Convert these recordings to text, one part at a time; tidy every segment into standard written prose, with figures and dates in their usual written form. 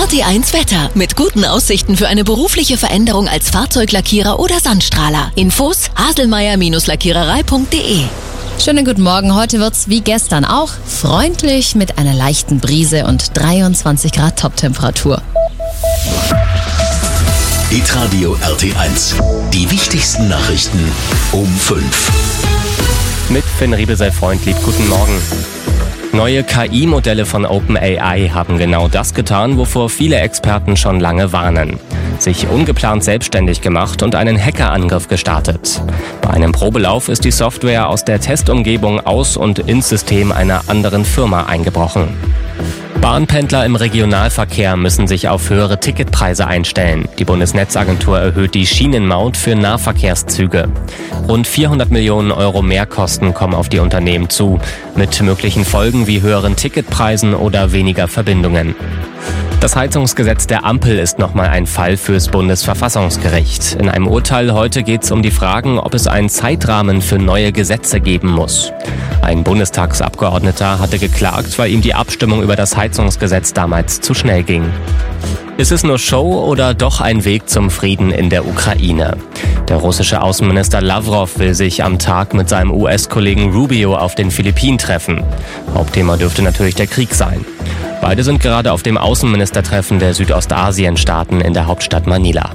RT1 Wetter mit guten Aussichten für eine berufliche Veränderung als Fahrzeuglackierer oder Sandstrahler. Infos haselmeier-lackiererei.de. Schönen guten Morgen. Heute wird's wie gestern auch freundlich mit einer leichten Brise und 23 Grad Toptemperatur. Hitradio RT1. Die wichtigsten Nachrichten um 5. Mit Finn Riebesell-Freundlieb, guten Morgen. Neue KI-Modelle von OpenAI haben genau das getan, wovor viele Experten schon lange warnen. Sich ungeplant selbstständig gemacht und einen Hackerangriff gestartet. Bei einem Probelauf ist die Software aus der Testumgebung aus und ins System einer anderen Firma eingebrochen. Bahnpendler im Regionalverkehr müssen sich auf höhere Ticketpreise einstellen. Die Bundesnetzagentur erhöht die Schienenmaut für Nahverkehrszüge. Rund 400 Millionen Euro Mehrkosten kommen auf die Unternehmen zu, mit möglichen Folgen wie höheren Ticketpreisen oder weniger Verbindungen. Das Heizungsgesetz der Ampel ist nochmal ein Fall fürs Bundesverfassungsgericht. In einem Urteil heute geht es um die Fragen, ob es einen Zeitrahmen für neue Gesetze geben muss. Ein Bundestagsabgeordneter hatte geklagt, weil ihm die Abstimmung über das Heizungsgesetz damals zu schnell ging. Ist es nur Show oder doch ein Weg zum Frieden in der Ukraine? Der russische Außenminister Lavrov will sich am Tag mit seinem US-Kollegen Rubio auf den Philippinen treffen. Hauptthema dürfte natürlich der Krieg sein. Beide sind gerade auf dem Außenministertreffen der Südostasien-Staaten in der Hauptstadt Manila.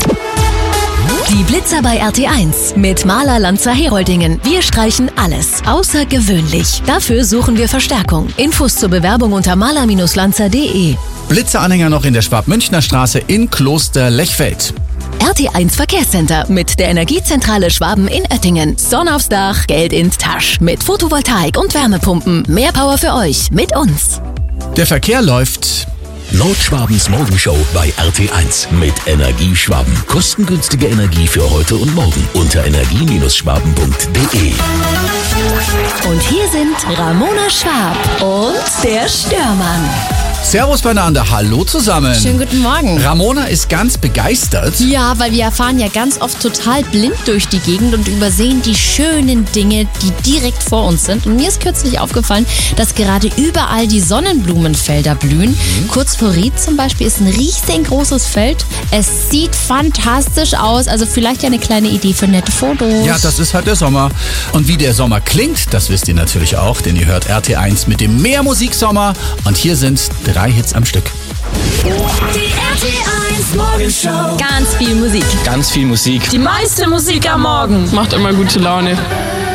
Die Blitzer bei RT1 mit Maler Lanzer Heroldingen. Wir streichen alles außergewöhnlich. Dafür suchen wir Verstärkung. Infos zur Bewerbung unter maler-lanzer.de. Blitzeranhänger noch in der Schwab-Münchner Straße in Kloster-Lechfeld. RT1 Verkehrscenter mit der Energiezentrale Schwaben in Oettingen. Sonne aufs Dach, Geld in Tasch. Mit Photovoltaik und Wärmepumpen. Mehr Power für euch mit uns. Der Verkehr läuft. Nordschwabens Morgenshow bei RT1 mit Energieschwaben. Kostengünstige Energie für heute und morgen unter energie-schwaben.de. Und hier sind Ramona Schwab und der Störmann. Servus beieinander, hallo zusammen. Schönen guten Morgen. Ramona ist ganz begeistert. Ja, weil wir fahren ja ganz oft total blind durch die Gegend und übersehen die schönen Dinge, die direkt vor uns sind. Und mir ist kürzlich aufgefallen, dass gerade überall die Sonnenblumenfelder blühen. Kurz vor Ried zum Beispiel ist ein riesengroßes Feld. Es sieht fantastisch aus, also vielleicht eine kleine Idee für nette Fotos. Ja, das ist halt der Sommer. Und wie der Sommer klingt, das wisst ihr natürlich auch, denn ihr hört RT1 mit dem Mehrmusiksommer. Und hier sind 3 Hits am Stück. Die RT1 Morgenshow. Ganz viel Musik. Ganz viel Musik. Die meiste Musik am Morgen. Macht immer gute Laune.